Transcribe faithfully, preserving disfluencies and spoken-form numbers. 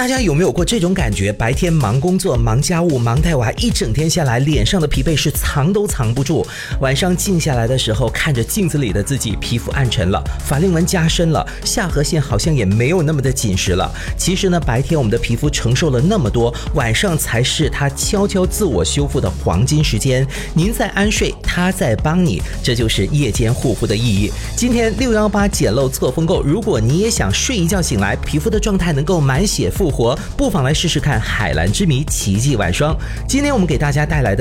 大家有没有过这种感觉？白天忙工作、忙家务、忙带娃，一整天下来，脸上的疲惫是藏都藏不住。晚上静下来的时候，看着镜子里的自己，皮肤暗沉了，法令纹加深了，下颌线好像也没有那么的紧实了。其实呢，白天我们的皮肤承受了那么多，晚上才是它悄悄自我修复的黄金时间。您在安睡，它在帮你，这就是夜间护肤的意义。今天六一八捡漏错峰购，如果你也想睡一觉醒来，皮肤的状态能够满血复活，不妨来试试看海蓝之谜奇迹晚霜。今天我们给大家带来的